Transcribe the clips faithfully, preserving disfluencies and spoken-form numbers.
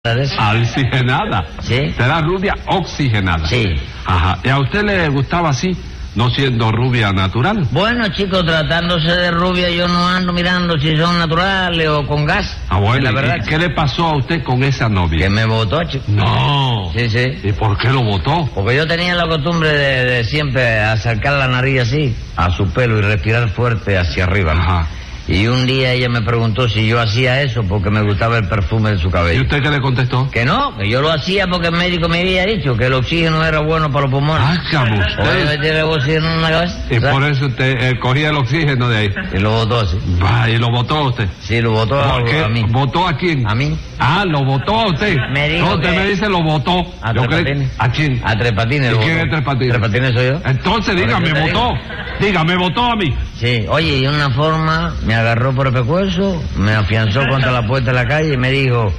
Oxigenada. ¿Sí? Será rubia oxigenada. Sí. Ajá. ¿Y a usted le gustaba así, no siendo rubia natural? Bueno, chicos, tratándose de rubia, yo no ando mirando si son naturales o con gas. Ah, bueno. La verdad, ¿Y qué le pasó a usted con esa novia? que me votó, chico. No. Sí, sí. ¿Y por qué lo votó? Porque yo tenía la costumbre de, de siempre acercar la nariz así, a su pelo, y respirar fuerte hacia arriba, ¿no? Ajá. Y un día ella me preguntó si yo hacía eso porque me gustaba el perfume de su ¿Y cabello. usted qué le contestó? Que no, que yo lo hacía porque el médico me había dicho que el oxígeno era bueno para los pulmones. Hágame Oye, usted. tiene oxígeno en la cabeza. Y ¿sabes? por eso usted eh, cogía el oxígeno de ahí. Y lo votó así. Va, y lo votó usted. Sí, lo votó a, ¿Por qué? a mí. ¿Votó a quién? A mí. Ah, lo votó a usted. Me dijo No, usted que- me dice lo votó. A Yo Tres creí- Patines. ¿A quién? A Tres Patines. ¿Y lo quién votó. es Tres Patines? Tres Patines soy yo. Entonces, Por dígame, eso te votó. digo. Dígame, votó a mí. Sí, oye, y de una forma me agarró por el pescuezo, me afianzó contra la puerta de la calle y me dijo: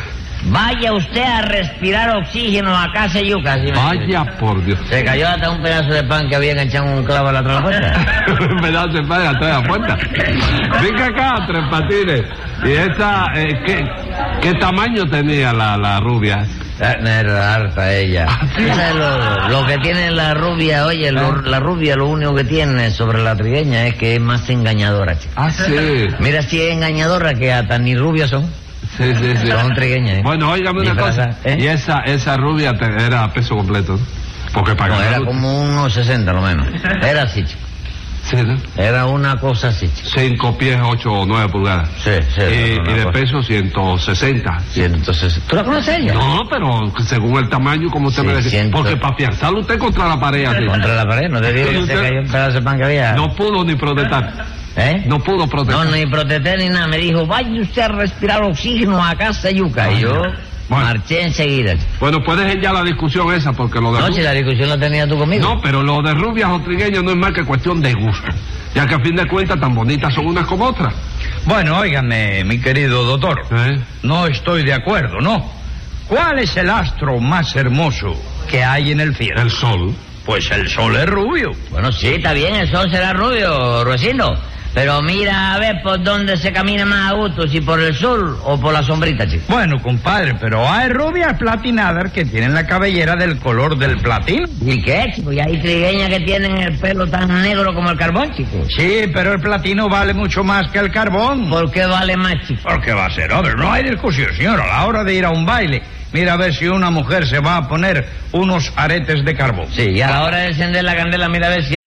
vaya usted a respirar oxígeno a casa de yuca. Así me dijo. Vaya por Dios. Se cayó hasta un pedazo de pan que había enganchado un clavo a la otra puerta. Un pedazo de padre atrás de la puerta. Venga acá, Tres Patines. ¿Y esa, eh, qué, qué tamaño tenía la, la rubia? Era harta ella. ¿sí? ¿Sabes lo, lo que tiene la rubia? Oye, lo- la rubia lo único que tiene sobre la trigueña es que es más engañadora, chico. Ah, sí. Mira si es engañadora que hasta ni rubias son. Sí, sí, sí. Son trigueñas, ¿eh? Bueno, óigame una cosa. Disfrazada, ¿eh? Y esa, esa rubia te- era a peso completo, ¿no? Porque para No, ganar- era como unos sesenta lo menos. Era así, chico. Sí, ¿no? Era una cosa así, chico. Cinco pies, ocho o nueve pulgadas. Sí, sí. Y, era una y de cosa. peso ciento sesenta. Sí, entonces, ¿tú la conoces ella? No, pero según el tamaño, como usted Sí, me decía. ciento- Porque para afianzarlo usted contra la pared así. Contra la pared, no te digo que se Usted- cayó un pedazo de pan que había. No pudo ni protestar. ¿Eh? No pudo No, protestar. ni protesté ni nada. Me dijo, vaya usted a respirar oxígeno a casa de yuca. Y yo Bueno. marché enseguida. Bueno, puedes dejar ya la discusión esa, porque lo de... No, si la discusión la tenía tú conmigo. No, pero lo de rubias o trigueñas no es más que cuestión de gusto. Ya que a fin de cuentas tan bonitas son unas como otras. Bueno, óigame, mi querido doctor. ¿Eh? No estoy de acuerdo, ¿no? ¿Cuál es el astro más hermoso que hay en el cielo? El sol. Pues el sol es rubio. Bueno, sí, está bien, el sol será rubio, Ruecino. Pero mira a ver por dónde se camina más a gusto, si por el sol o por la sombrita, chico. Bueno, compadre, pero hay rubias platinadas que tienen la cabellera del color del platino. ¿Y qué, chico? Y hay trigueñas que tienen el pelo tan negro como el carbón, chico. Sí, pero el platino vale mucho más que el carbón. ¿Por qué vale más, chico? ¿Por qué va a ser, hombre? No hay discusión, señor. A la hora de ir a un baile, mira a ver si una mujer se va a poner unos aretes de carbón. Sí, y a la hora de encender la candela, mira a ver si